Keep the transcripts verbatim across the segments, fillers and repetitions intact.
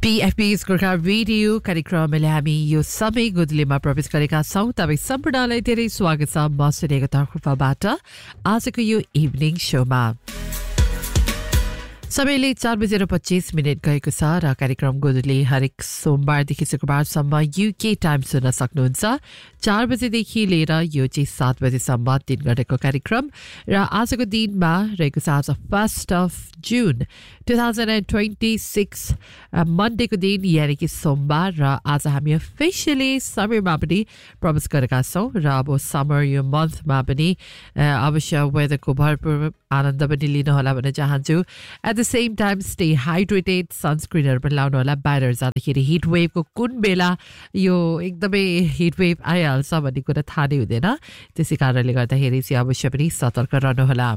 बीएफपी's Gorkha radio कार्यक्रमले हामी यो समय गुदलीमा प्रवेश गरेका छौं। तपाईं सम्पूर्णलाई धेरै स्वागत छ म सुनेको तर्फबाट आजको यो इभिनिङ शोमा। सबैले चार बजेर पच्चीस मिनट गएको छ र कार्यक्रम गोदली हरेक सोमबारदेखि शुक्रबारसम्म युके टाइम सुन्न सक्नुहुन्छ। चार बजेदेखि लिएर यो चाहिँ सात बजेसम्म तीन घण्टाको कार्यक्रम र आजको दिनमा रहेको छ आज फर्स्ट अफ जुन two thousand and twenty six मन्डेको दिन यानि कि सोमबार र आज हामी अफिसियली समरमा पनि प्रवेश गरेका छौँ र अब समर यो मन्थमा पनि अवश्य वेदरको भरपूर आनन्द पनि लिनुहोला भन्न चाहन्छु। At the same time stay hydrated, सनस्क्रिनहरू पनि लाउनु होला। बाहिर जाँदाखेरि हिट वेभको कुन बेला यो एकदमै हिट वेभ आइहाल्छ भन्ने कुरा थाहा नै हुँदैन। त्यसै कारणले गर्दाखेरि चाहिँ अवश्य पनि सतर्क रहनुहोला।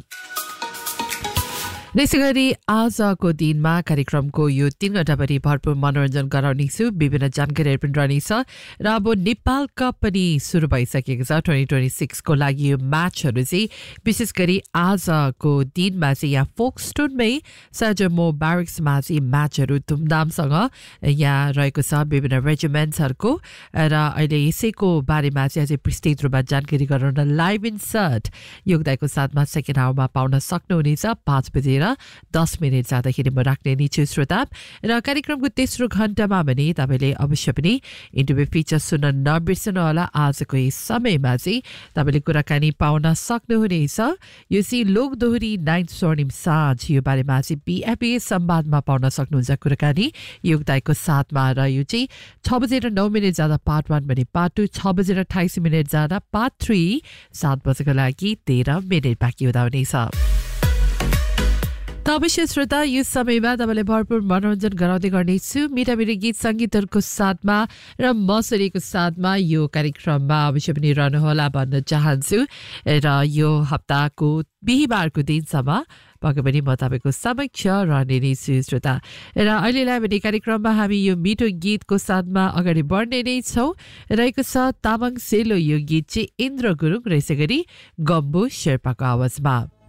त्यसै गरी आजको दिनमा कार्यक्रमको यो तीन घण्टा पनि भरपूर मनोरञ्जन गराउनेछु। विभिन्न जानकारीहरू पनि रहनेछ र अब नेपाल कप पनि सुरु भइसकेको छ ट्वेन्टी ट्वेन्टी सिक्सको लागि। यो म्याचहरू चाहिँ विशेष गरी आजको दिनमा चाहिँ यहाँ फोक्सटोनमै सजमो ब्यारेक्समा चाहिँ म्याचहरू धुमधामसँग यहाँ रहेको छ विभिन्न रेजिमेन्ट्सहरूको र अहिले यसैको बारेमा चाहिँ अझै विस्तृत रूपमा जानकारी गराउन लाइभ इन सर्ट योगदायको साथमा सेकेन्ड आवरमा पाउन सक्नुहुनेछ। पाँच बजे दस मिनट जाँदाखेरि म राख्ने नै छु श्रोता। र कार्यक्रमको तेस्रो घण्टामा भने तपाईँले अवश्य पनि इन्टरभ्यू फिचर सुन्न नबिर्सनु होला। आजको यस समयमा चाहिँ तपाईँले कुराकानी पाउन सक्नुहुनेछ। यो चाहिँ लोकदोहोरी नाइट स्वर्णिम साँझ यो बारेमा चाहिँ बीएफपी संवादमा पाउन सक्नुहुन्छ कुराकानी योगदायको साथमा। र यो चाहिँ छ बजेर नौ मिनट जाँदा पार्ट वान भने पार्ट टू, छ बजेर अठाइस मिनट जाँदा पार्ट थ्री, सात बजेको लागि तेह्र मिनट बाँकी हुँदा हुनेछ। त अवश्य श्रोता यो समयमा तपाईँलाई भरपूर मनोरञ्जन गराउँदै गर्नेछु मिठा मिठा गीत सङ्गीतहरूको साथमा र मसरीको साथमा यो कार्यक्रममा अवश्य पनि रहनुहोला भन्न चाहन्छु। र यो हप्ताको बिहिबारको दिनसम्म पक्कै पनि म तपाईँको समक्ष रहने नै छु श्रोता। र अहिलेलाई भने कार्यक्रममा हामी यो मिठो गीतको साथमा अगाडि बढ्ने नै छौँ। रहेको छ तामाङ सेलो यो गीत चाहिँ इन्द्र गुरुङ र यसै गरी गम्बु शेर्पाको आवाजमा।